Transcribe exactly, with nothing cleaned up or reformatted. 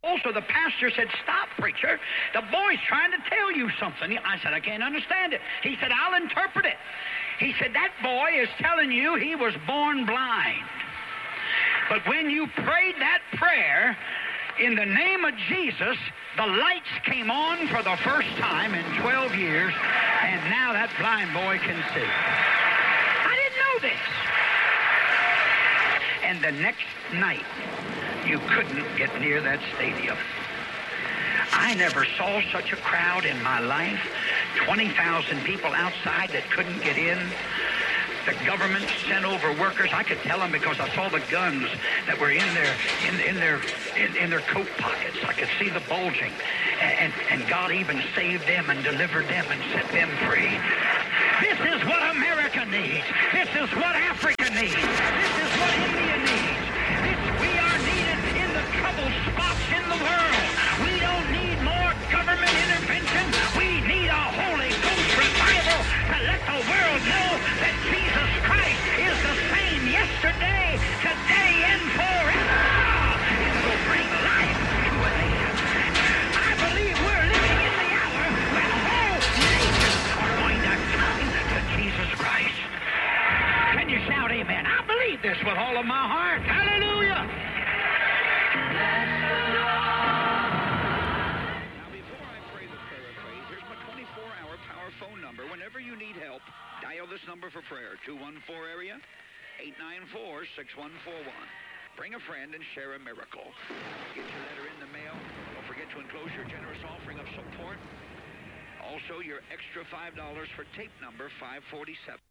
So the pastor said, "Stop, preacher. The boy's trying to tell you something." I said, "I can't understand it." He said, "I'll interpret it." He said, "That boy is telling you he was born blind. But when you prayed that prayer in the name of Jesus, the lights came on for the first time in twelve years, and now that blind boy can see." I didn't know this. And the next night, you couldn't get near that stadium. I never saw such a crowd in my life. twenty thousand people outside that couldn't get in. The government sent over workers. I could tell them because I saw the guns that were in their in, in their in, in their coat pockets. I could see the bulging, and, and God even saved them and delivered them and set them free. This is what America needs. This is what Africa needs. This is what India needs. This, we are needed in the troubled spots in the world. We don't need more government intervention. We need a Holy Ghost revival to let the world know that Jesus Christ is the same yesterday, today, and forever. It will bring life to a nation. I believe we're living in the hour when all nations are going to come to Jesus Christ. Can you shout amen? I believe this with all of my heart. Hallelujah. Now, before I pray the prayer of faith, here's my twenty-four hour power phone number. Whenever you need help, dial this number for prayer, two one four area, eight nine four, six one four one. Bring a friend and share a miracle. Get your letter in the mail. Don't forget to enclose your generous offering of support. Also, your extra five dollars for tape number five forty-seven.